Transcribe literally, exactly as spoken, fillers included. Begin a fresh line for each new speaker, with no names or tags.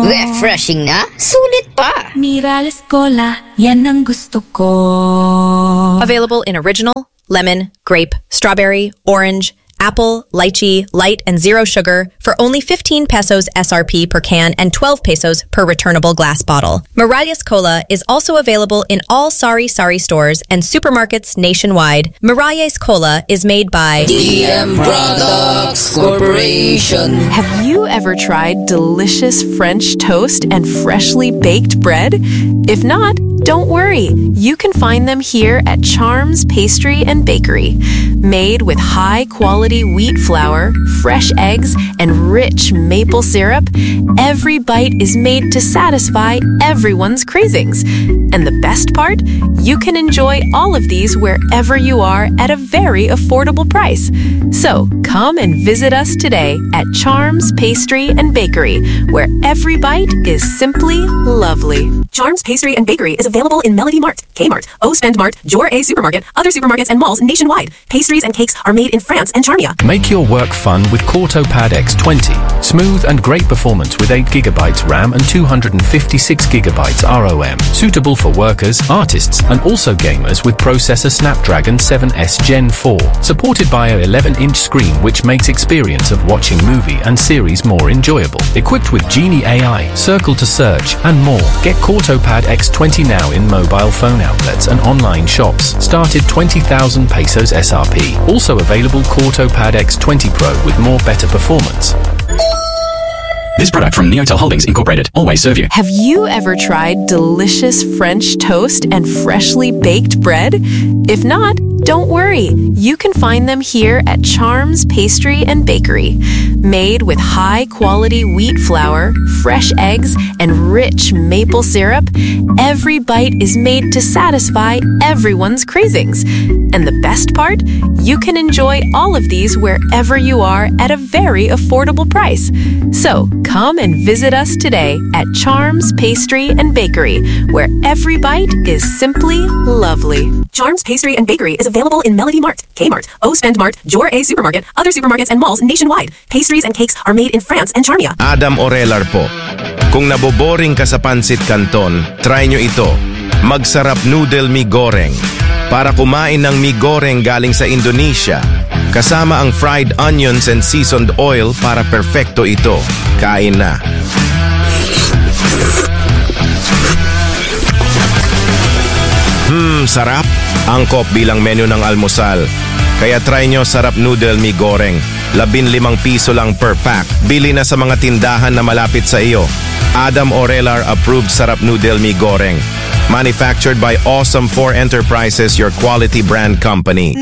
Refreshing na? Sulit pa!
Mirales Cola, yan ang gusto ko.
Available in original, lemon, grape, strawberry, orange, apple, lychee, light, and zero sugar for only fifteen pesos S R P per can and twelve pesos per returnable glass bottle. Miralles Cola is also available in all Sari Sari stores and supermarkets nationwide. Miralles Cola is made by
D M Products Corporation.
Have you ever tried delicious French toast and freshly baked bread? If not, don't worry. You can find them here at Charms Pastry and Bakery. Made with high-quality wheat flour, fresh eggs, and rich maple syrup, every bite is made to satisfy everyone's cravings. And the best part? You can enjoy all of these wherever you are at a very affordable price. So come and visit us today at Charms Pastry and Bakery, where every bite is simply lovely.
Charms Pastry and Bakery is available in Melody Mart, Kmart, O Spend Mart, Jor A Supermarket, other supermarkets and malls nationwide. Pastries and cakes are made in France and Charmia.
Make your work fun with CortoPad X twenty. Smooth and great performance with eight gigabytes RAM and two hundred fifty-six gigabytes ROM. Suitable for workers, artists, and also gamers with processor Snapdragon seven S Gen four. Supported by a eleven inch screen which makes experience of watching movie and series more enjoyable. Equipped with Genie A I, Circle to Search, and more. Get CortoPad X twenty now in mobile phone outlets and online shops. Started twenty thousand pesos S R P. Also available CortoPad X twenty Pro with more better performance.
This product from Neotel Holdings Incorporated. Always serve you.
Have you ever tried delicious French toast and freshly baked bread? If not, don't worry. You can find them here at Charms Pastry and Bakery. Made with high-quality wheat flour, fresh eggs, and rich maple syrup, every bite is made to satisfy everyone's cravings. And the best part? You can enjoy all of these wherever you are at a very affordable price. So come and visit us today at Charms Pastry and Bakery, where every bite is simply lovely.
Charms Pastry and Bakery is available in Melody Mart, Kmart, O Spend Mart, Jor A Supermarket, other supermarkets and malls nationwide. Pastries and cakes are made in France and Charmia.
Adam Orelar po. Kung naboboring ka sa Pansit Canton, try nyo ito. Magsarap noodle mi goreng. Para kumain ng mi goreng galing sa Indonesia. Kasama ang fried onions and seasoned oil para perfecto ito. Kain na. Hmm, sarap. Angkop bilang menu ng almusal. Kaya try nyo sarap noodle mi goreng. Labin limang piso lang per pack. Bili na sa mga tindahan na malapit sa iyo. Adam Orelar approved sarap noodle mi goreng. Manufactured by Awesome four Enterprises, your quality brand company.